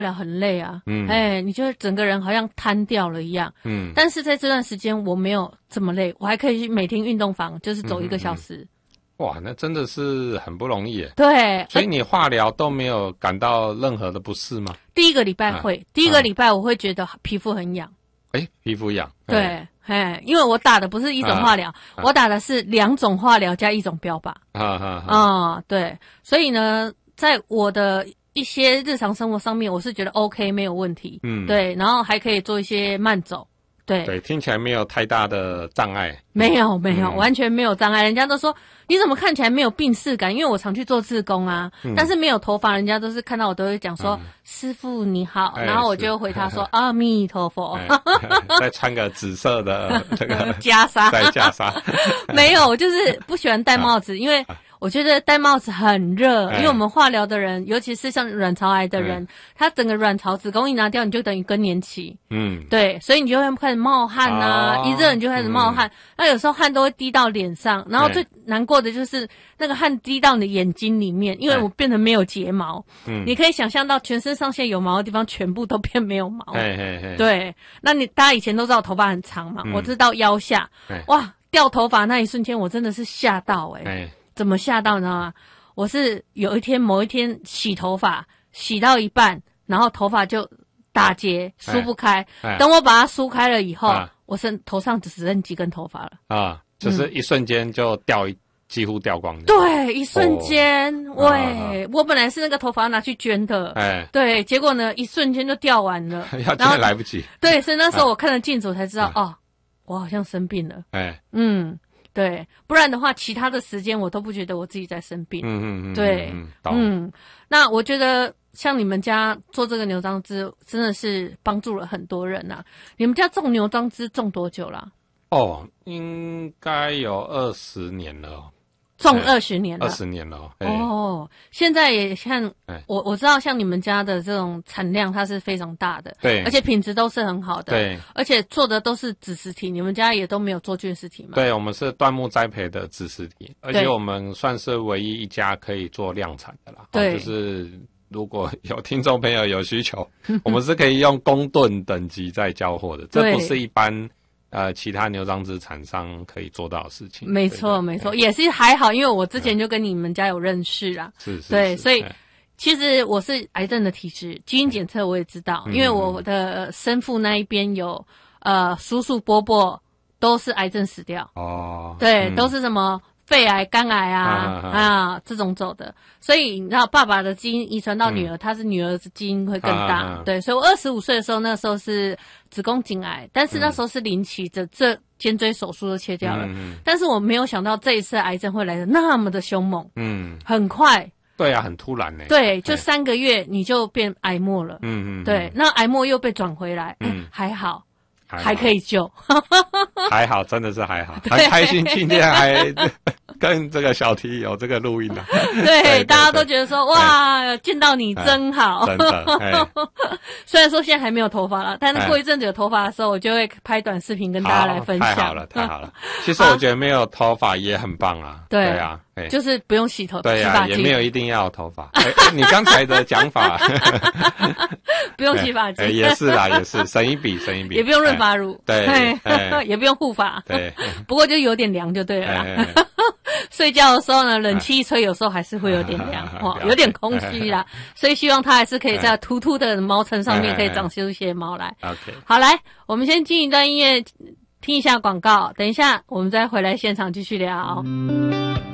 了很累啊，你就整个人好像瘫掉了一样，但是在这段时间我没有这么累，我还可以去每天运动房，就是走1个小时。 哇，那真的是很不容易耶。 对， 所以你化疗都没有感到任何的不适吗？ 第1个礼拜会，第1个礼拜我会觉得皮肤很痒。 皮肤痒。 对，因为我打的不是1种化疗，我打的是2种化疗加1种标靶。对，所以呢，在我的一些日常生活上面，我是觉得 OK 没有问题。对，然后还可以做一些慢走。 对，听起来没有太大的障碍。 没有，完全没有障碍。人家都说你怎么看起来没有病耻感？因为我常去做志工啊，但是没有头发，人家都是看到我都会讲说师父你好，然后我就回他说阿弥陀佛。 再穿个紫色的这个袈裟， 戴袈裟。 没有，我就是不喜欢戴帽子，因为我觉得戴帽子很热，因为我们化疗的人，尤其是像卵巢癌的人，他整个卵巢子宫一拿掉，你就等于更年期。对，所以你就会开始冒汗啊，一热你就开始冒汗，那有时候汗都会滴到脸上，然后最难过的就是那个汗滴到你的眼睛里面，因为我变得没有睫毛。你可以想象到全身上下有毛的地方全部都变没有毛。对，那大家以前都知道我头发很长嘛，我知道腰下，哇，掉头发那一瞬间我真的是吓到怎么吓到呢？我是某一天洗头发，洗到一半，然后头发就打结，梳不开。等我把它梳开了以后，我头上只剩几根头发了。 就是一瞬间就几乎掉光了。 对，一瞬间，我本来是那个头发拿去捐的，对，结果呢，一瞬间就掉完了， 要捐来不及。 对，所以那时候我看了镜子，我才知道，我好像生病了。对，不然的话，其他的时间我都不觉得我自己在生病。对，那我觉得像你们家做这个牛樟芝，真的是帮助了很多人啊。你们家种牛樟芝种多久了？ 应该有20年了。 种20年了 ，20年了。 现在也像我知道，像你们家的这种产量，它是非常大的， 对， 而且品质都是很好的， 对， 而且做的都是子实体，你们家也都没有做菌实体嘛？ 对，我们是椴木栽培的子实体，而且我们算是唯一一家可以做量产的啦。 对， 就是如果有听众朋友有需求，我们是可以用公吨等级在交货的，这不是一般。其他牛樟芝厂商可以做到的事情。没错， 也是还好，因为我之前就跟你们家有认识啦。对，所以其实我是癌症的体质，基因检测我也知道，因为我的生父那一边有叔叔伯伯都是癌症死掉。对，都是什么肺癌、肝癌这种走的，所以你知道爸爸的基因遗传到女儿，他是女儿的基因会更大。对，所以我25岁的时候，那时候是子宫颈癌，但是那时候是临期的，这肩椎手术都切掉了。但是我没有想到这一次癌症会来得那么的凶猛，很快。 对啊，很突然呢。 对，就3个月你就变癌末了。对，那癌末又被转回来，还好。还可以救， 还好，真的是还好，很开心今天还跟这个小T有这个录音啊。 对，大家都觉得说哇，见到你真好， 真的。 虽然说现在还没有头发了，但是过一阵子有头发的时候，我就会拍短视频跟大家来分享。 太好了，太好了。其实我觉得没有头发也很棒啊。对啊。 就是不用洗头， 对呀，也没有一定要有头发。你刚才的讲法， 不用洗发精， 也是啦，也是省一笔， 也不用润发乳， 对， 也不用护发， 对。 不过就有点凉就对了。睡觉的时候呢，冷气一吹，有时候还是会有点凉，有点空虚啦。所以希望它还是可以在秃秃的毛层上面可以长出一些毛来。 OK， 好，来，我们先进一段音乐，听一下广告，等一下我们再回来现场继续聊。